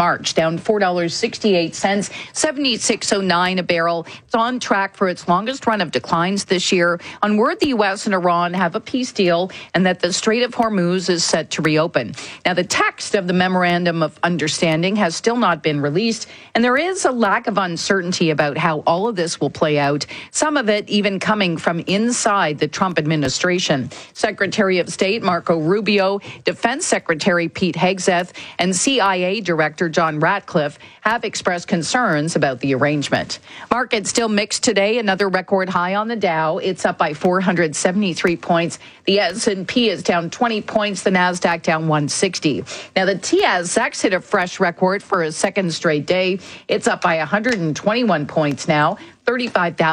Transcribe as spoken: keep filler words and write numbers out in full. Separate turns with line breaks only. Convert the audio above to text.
March, down four dollars and sixty-eight cents, seventy-six oh nine a barrel. It's on track for its longest run of declines this year on word the U S and Iran have a peace deal and that the Strait of Hormuz is set to reopen. Now, the text of the Memorandum of Understanding has still not been released, and there is a lack of uncertainty about how all of this will play out, some of it even coming from inside the Trump administration. Secretary of State Marco Rubio, Defense Secretary Pete Hegseth, and C I A Director John Ratcliffe have expressed concerns about the arrangement. Markets still mixed today, another record high on the Dow. It's up by four hundred seventy-three points. The S and P is down twenty points, the NASDAQ down one sixty. Now, the T S X hit a fresh record for a second straight day. It's up by one hundred twenty-one points now, thirty-five thousand.